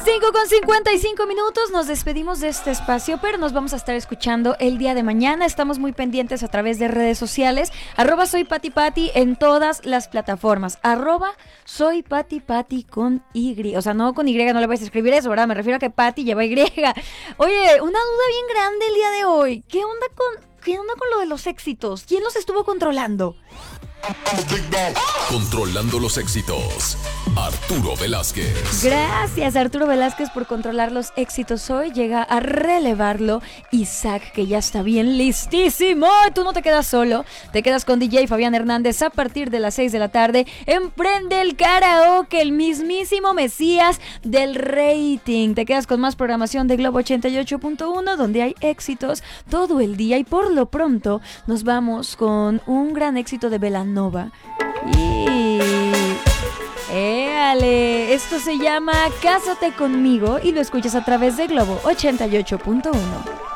5:55. Nos despedimos de este espacio, pero nos vamos a estar escuchando el día de mañana. Estamos muy pendientes a través de redes sociales. @soypatipati en todas las plataformas. @soypatipati con Y. O sea, no con Y, no le vais a escribir eso, ¿verdad? Me refiero a que Pati lleva Y. Oye, una duda bien grande el día de hoy. ¿Qué onda con lo de los éxitos? ¿Quién los estuvo controlando? Controlando los éxitos, Arturo Velázquez. Gracias, Arturo Velázquez, por controlar los éxitos hoy. Llega a relevarlo Isaac, que ya está bien listísimo. Tú no te quedas solo, te quedas con DJ Fabián Hernández a partir de las 6 de la tarde. Emprende el karaoke, el mismísimo Mesías del rating. Te quedas con más programación de Globo 88.1, donde hay éxitos todo el día. Y por lo pronto nos vamos con un gran éxito de Belanova. Y ¡éale! Esto se llama Cásate conmigo y lo escuchas a través de Globo 88.1.